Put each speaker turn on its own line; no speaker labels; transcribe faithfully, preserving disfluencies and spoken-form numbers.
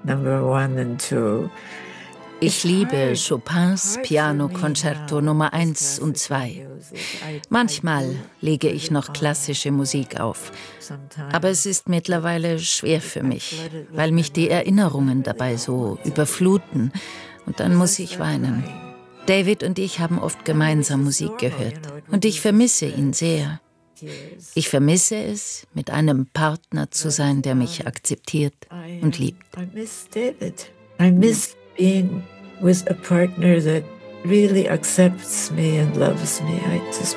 Number One and Two. Ich liebe Chopins Pianokonzerto Nummer eins und zwei. Manchmal lege ich noch klassische Musik auf, aber es ist mittlerweile schwer für mich, weil mich die Erinnerungen dabei so überfluten und dann muss ich weinen. David und ich haben oft gemeinsam Musik gehört und ich vermisse ihn sehr. Ich vermisse es, mit einem Partner zu sein, der mich akzeptiert und liebt. I miss David. I miss being with a partner that really accepts me and loves me. I just